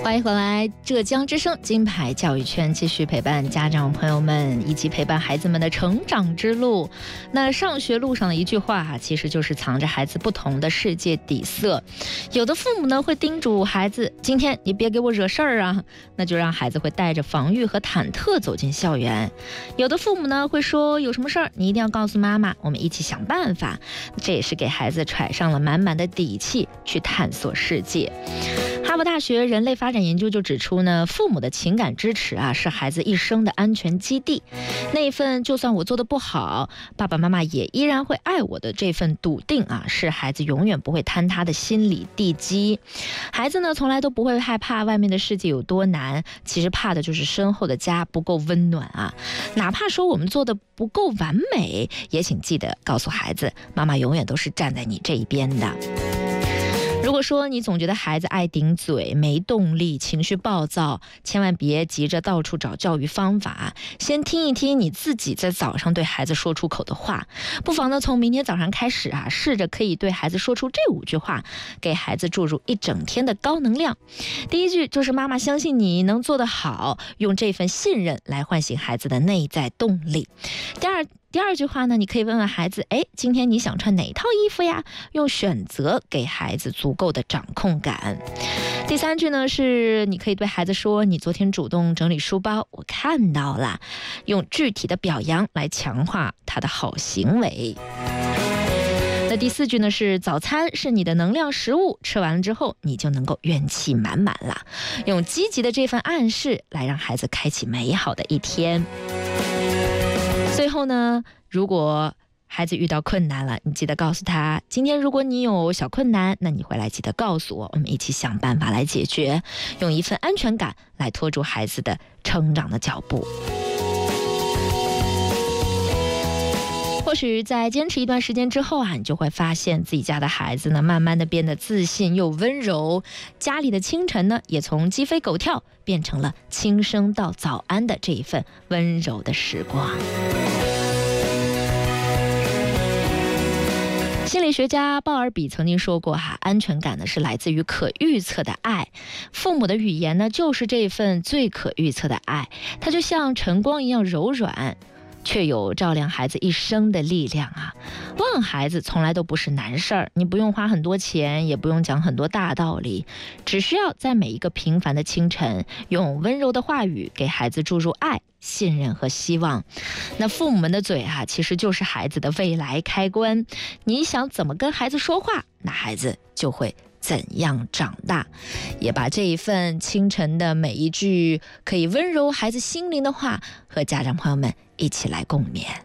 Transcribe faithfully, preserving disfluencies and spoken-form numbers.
欢迎回来，浙江之声金牌教育圈继续陪伴家长朋友们以及陪伴孩子们的成长之路。那上学路上的一句话，其实就是藏着孩子不同的世界底色。有的父母呢会叮嘱孩子，今天你别给我惹事儿啊，那就让孩子会带着防御和忐忑走进校园。有的父母呢会说，有什么事儿你一定要告诉妈妈，我们一起想办法。这也是给孩子揣上了满满的底气去探索世界。哈佛大学人类发展研究就指出呢，父母的情感支持啊，是孩子一生的安全基地。那一份就算我做的不好，爸爸妈妈也依然会爱我的这份笃定啊，是孩子永远不会坍塌的心理地基。孩子呢，从来都不会害怕外面的世界有多难，其实怕的就是身后的家不够温暖啊。哪怕说我们做的不够完美，也请记得告诉孩子，妈妈永远都是站在你这一边的。如果说你总觉得孩子爱顶嘴、没动力、情绪暴躁，千万别急着到处找教育方法，先听一听你自己在早上对孩子说出口的话。不妨呢，从明天早上开始啊，试着可以对孩子说出这五句话，给孩子注入一整天的高能量。第一句就是妈妈相信你能做得好，用这份信任来唤醒孩子的内在动力。第二第二句话呢，你可以问问孩子，哎，今天你想穿哪套衣服呀？用选择给孩子足够的掌控感。第三句呢，是你可以对孩子说，你昨天主动整理书包，我看到了，用具体的表扬来强化他的好行为。那第四句呢，是早餐是你的能量食物，吃完了之后你就能够元气满满了，用积极的这份暗示来让孩子开启美好的一天。最后呢，如果孩子遇到困难了，你记得告诉他，今天如果你有小困难，那你回来记得告诉我，我们一起想办法来解决，用一份安全感来拖住孩子的成长的脚步。或许在坚持一段时间之后啊，你就会发现自己家的孩子呢，慢慢的变得自信又温柔，家里的清晨呢，也从鸡飞狗跳变成了轻声到早安的这一份温柔的时光。心理学家鲍尔比曾经说过哈，安全感呢是来自于可预测的爱，父母的语言呢就是这份最可预测的爱，它就像晨光一样柔软，却有照亮孩子一生的力量啊！望孩子从来都不是难事儿，你不用花很多钱，也不用讲很多大道理，只需要在每一个平凡的清晨，用温柔的话语给孩子注入爱、信任和希望。那父母们的嘴啊，其实就是孩子的未来开关。你想怎么跟孩子说话，那孩子就会怎样长大。也把这一份清晨的每一句可以温柔孩子心灵的话，和家长朋友们一起来共勉。